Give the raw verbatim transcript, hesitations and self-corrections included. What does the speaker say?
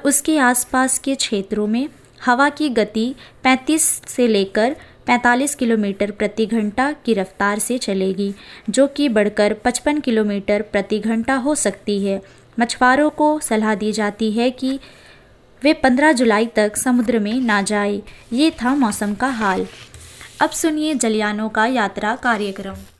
उसके आसपास के क्षेत्रों में हवा की गति पैंतीस से लेकर पैंतालीस किलोमीटर प्रति घंटा की रफ्तार से चलेगी, जो कि बढ़कर पचपन किलोमीटर प्रति घंटा हो सकती है। मछुआरों को सलाह दी जाती है कि वे पंद्रह जुलाई तक समुद्र में ना जाएं। ये था मौसम का हाल। अब सुनिए जलयानों का यात्रा कार्यक्रम।